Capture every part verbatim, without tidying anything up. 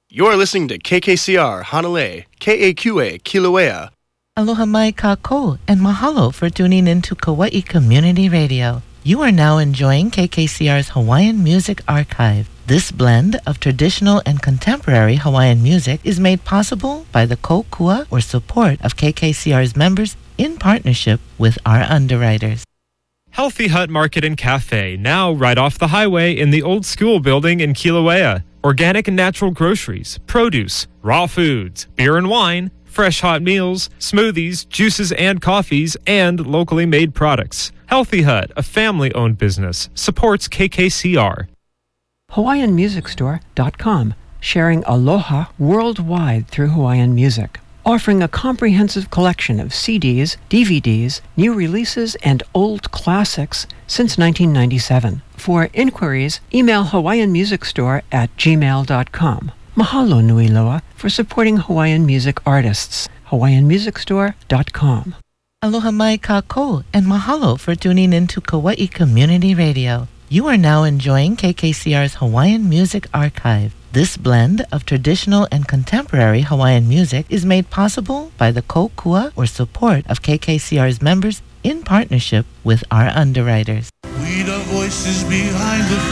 You're listening to K K C R Hanalei, K A Q A Kilauea. Aloha mai kako and mahalo for tuning into Kauai Community Radio. You are now enjoying K K C R's Hawaiian Music Archive. This blend of traditional and contemporary Hawaiian music is made possible by the kokua or support of K K C R's members in partnership with our underwriters. Healthy Hut Market and Cafe, now right off the highway in the old school building in Kilauea. Organic and natural groceries, produce, raw foods, beer and wine, fresh hot meals, smoothies, juices and coffees, and locally made products. Healthy Hut, a family-owned business, supports K K C R. Hawaiian Music Store dot com, sharing aloha worldwide through Hawaiian music. Offering a comprehensive collection of C Ds, D V Ds, new releases, and old classics since nineteen ninety-seven. For inquiries, email Hawaiian Music Store at gmail dot com. Mahalo nui loa for supporting Hawaiian music artists. Hawaiian Music Store dot com. Aloha mai kako and mahalo for tuning into Kauai Community Radio. You are now enjoying K K C R's Hawaiian Music Archive. This blend of traditional and contemporary Hawaiian music is made possible by the kokua or support of K K C R's members in partnership with our underwriters. We the voices behind the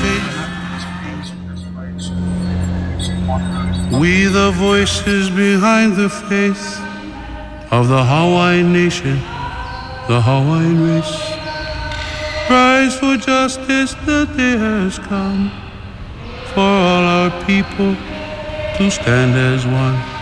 faith. We the voices behind the faith of the Hawaiian nation, the Hawaiian race. Rise for justice, the day has come for all our people to stand as one.